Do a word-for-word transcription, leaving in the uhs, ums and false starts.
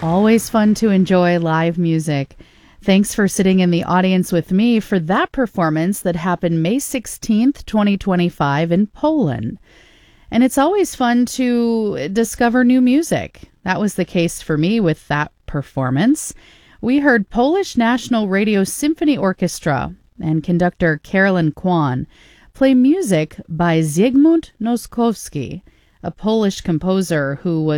Always fun to enjoy live music. Thanks for sitting in the audience with me for that performance that happened May sixteenth, twenty twenty-five in Poland. And it's always fun to discover new music. That was the case for me with that performance. We heard Polish National Radio Symphony Orchestra and conductor Carolyn Kwan play music by Zygmunt Noskowski, a Polish composer who was